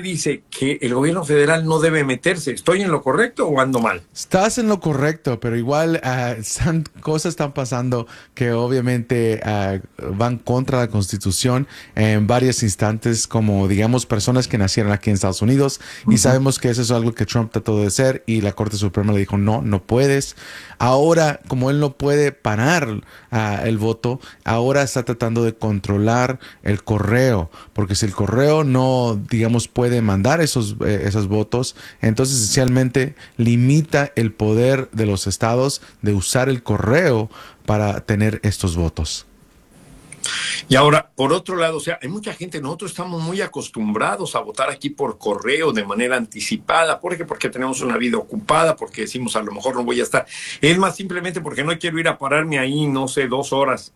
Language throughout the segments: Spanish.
dice que el gobierno federal no debe meterse. ¿Estoy en lo correcto o ando mal? Estás en lo correcto, pero igual cosas están pasando que obviamente van contra la Constitución en varios instantes, como digamos personas que nacieron aquí en Estados Unidos, y sabemos que eso es algo que Trump trató de hacer y la Corte Suprema le dijo no, no puedes. Ahora, como él no puede parar el voto, ahora está tratando de controlar el correo, porque si el correo no, digamos, puede mandar esos votos, entonces esencialmente limita el poder de los estados de usar el correo para tener estos votos. Y ahora, por otro lado, o sea, hay mucha gente, nosotros estamos muy acostumbrados a votar aquí por correo de manera anticipada. ¿Por qué? Porque tenemos una vida ocupada, porque decimos a lo mejor no voy a estar. Es más, simplemente porque no quiero ir a pararme ahí, no sé, 2 horas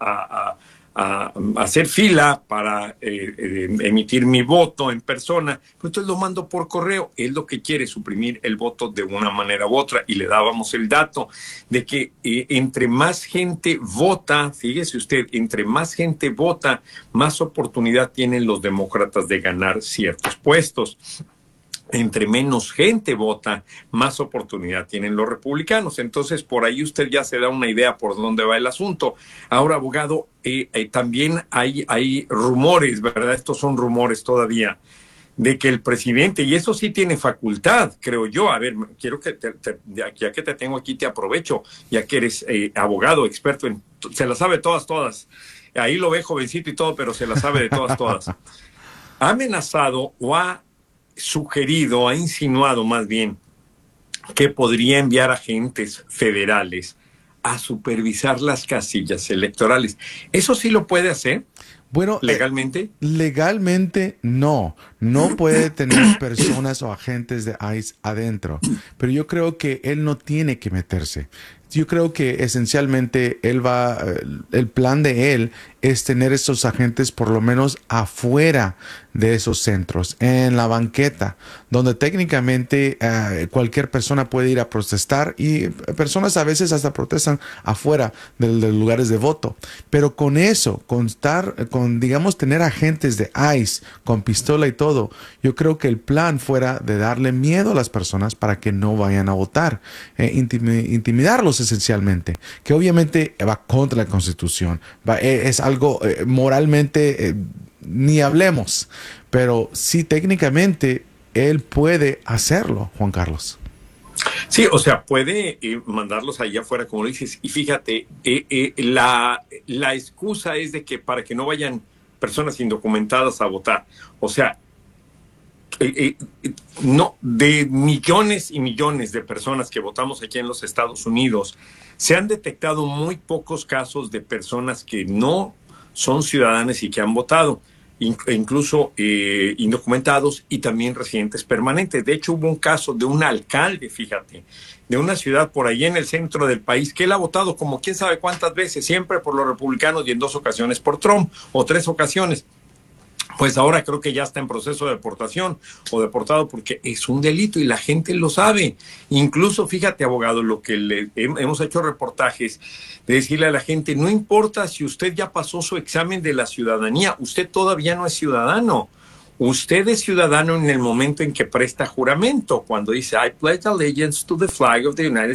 a hacer fila para emitir mi voto en persona, pues entonces lo mando por correo. Él lo que quiere es suprimir el voto de una manera u otra, y le dábamos el dato de que entre más gente vota, fíjese usted, entre más gente vota, más oportunidad tienen los demócratas de ganar ciertos puestos. Entre menos gente vota, más oportunidad tienen los republicanos. Entonces, por ahí usted ya se da una idea por dónde va el asunto. Ahora, abogado, también hay rumores, ¿verdad? Estos son rumores todavía, de que el presidente, y eso sí tiene facultad, creo yo. A ver, quiero que, ya que te tengo aquí, te aprovecho, ya que eres abogado, experto en, se la sabe todas. Ahí lo ve jovencito y todo, pero se la sabe de todas. Ha amenazado o ha sugerido, ha insinuado más bien, que podría enviar agentes federales a supervisar las casillas electorales. ¿Eso sí lo puede hacer? Bueno, ¿legalmente? Legalmente no puede tener personas o agentes de ICE adentro, pero yo creo que él no tiene que meterse. Yo creo que esencialmente el plan de él es tener esos agentes por lo menos afuera de esos centros, en la banqueta, donde técnicamente cualquier persona puede ir a protestar, y personas a veces hasta protestan afuera de los lugares de voto. Pero con eso, digamos, tener agentes de ICE con pistola y todo, yo creo que el plan fuera de darle miedo a las personas para que no vayan a votar, intimidarlos esencialmente, que obviamente va contra la Constitución, es algo moralmente, ni hablemos, pero sí técnicamente él puede hacerlo, Juan Carlos. Sí, o sea, puede mandarlos allá afuera, como lo dices. Y fíjate, la excusa es de que para que no vayan personas indocumentadas a votar. O sea, no, de millones y millones de personas que votamos aquí en los Estados Unidos, se han detectado muy pocos casos de personas que no son ciudadanas y que han votado, incluso indocumentados y también residentes permanentes. De hecho, hubo un caso de un alcalde, fíjate, de una ciudad por ahí en el centro del país, que él ha votado como quién sabe cuántas veces, siempre por los republicanos y en 2 ocasiones por Trump, o 3 ocasiones. Pues ahora creo que ya está en proceso de deportación o deportado, porque es un delito y la gente lo sabe. Incluso, fíjate, abogado, lo que hemos hecho reportajes de decirle a la gente, no importa si usted ya pasó su examen de la ciudadanía, usted todavía no es ciudadano. Usted es ciudadano en el momento en que presta juramento, cuando dice I pledge allegiance to the flag of the United